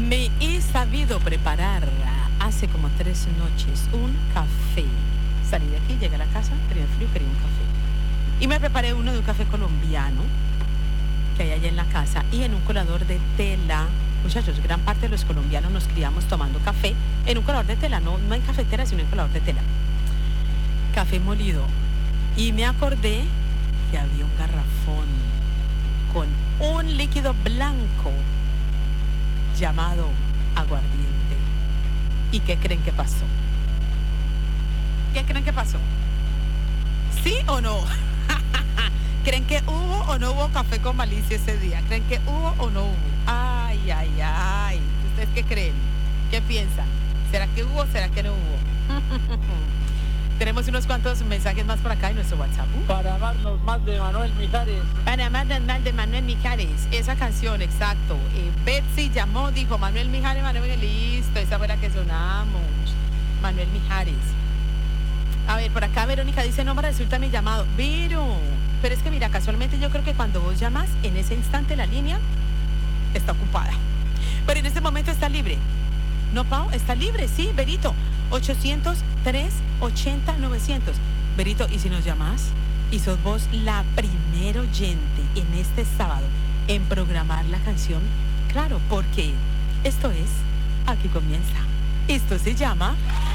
Me he sabido preparar hace como 3 noches un café. Salí de aquí, llegué a la casa, tenía frío, quería un café. Y me preparé uno de un café colombiano que hay allá en la casa y en un colador de tela. Muchachos, gran parte de los colombianos nos criamos tomando café en un colador de tela, no en cafetera, sino en colador de tela. Café molido. Y me acordé que había un garrafón con un líquido blanco llamado aguardiente. ¿Y qué creen que pasó? ¿Qué creen que pasó? ¿Sí o no? ¿Creen que hubo o no hubo café con malicia ese día? ¿Creen que hubo o no hubo? Ay, ay, ay. ¿Ustedes qué creen? ¿Qué piensan? ¿Será que hubo o será que no hubo? Tenemos unos cuantos mensajes más por acá en nuestro WhatsApp. Para amarnos más de Manuel Mijares. Para amarnos más de Manuel Mijares. Esa canción, exacto. Betsy llamó, dijo Manuel Mijares, listo. Esa fue la que sonamos. Manuel Mijares. A ver, por acá Verónica dice, no me resulta mi llamado. Pero es que mira, casualmente yo creo que cuando vos llamas, en ese instante la línea está ocupada. Pero en este momento está libre. ¿No, Pau? Está libre, sí, Berito. 800-380-900. Berito, ¿y si nos llamas? Y sos vos la primer oyente en este sábado en programar la canción. Claro, porque esto es, aquí comienza. Esto se llama